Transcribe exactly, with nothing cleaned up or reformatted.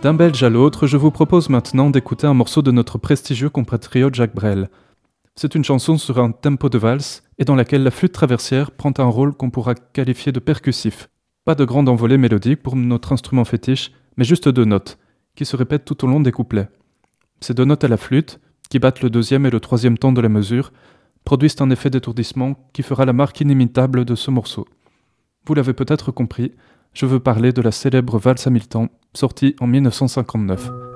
D'un Belge à l'autre, je vous propose maintenant d'écouter un morceau de notre prestigieux compatriote Jacques Brel. C'est une chanson sur un tempo de valse et dans laquelle la flûte traversière prend un rôle qu'on pourra qualifier de percussif. Pas de grande envolée mélodique pour notre instrument fétiche, mais juste deux notes, qui se répètent tout au long des couplets. Ces deux notes à la flûte, qui battent le deuxième et le troisième temps de la mesure, produisent un effet d'étourdissement qui fera la marque inimitable de ce morceau. Vous l'avez peut-être compris, je veux parler de la célèbre valse Hamilton, sortie en mille neuf cent cinquante-neuf.